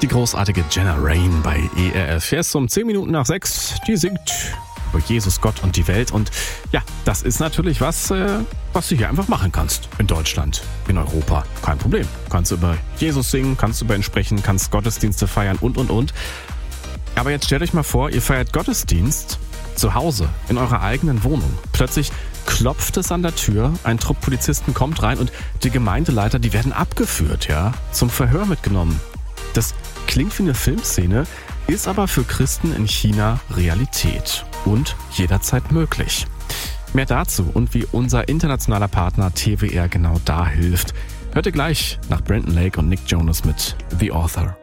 Die großartige Jenna Rain bei ERF. Erst um 10 Minuten nach 6. Die singt über Jesus, Gott und die Welt. Und ja, das ist natürlich was du hier einfach machen kannst. In Deutschland, in Europa. Kein Problem. Kannst du über Jesus singen, kannst du über ihn sprechen, kannst Gottesdienste feiern und. Aber jetzt stellt euch mal vor, ihr feiert Gottesdienst zu Hause, in eurer eigenen Wohnung. Plötzlich klopft es an der Tür, ein Trupp Polizisten kommt rein und die Gemeindeleiter, die werden abgeführt, zum Verhör mitgenommen. Das klingt wie eine Filmszene, ist aber für Christen in China Realität und jederzeit möglich. Mehr dazu und wie unser internationaler Partner TWR genau da hilft, hört ihr gleich nach Brandon Lake und Nick Jonas mit The Author.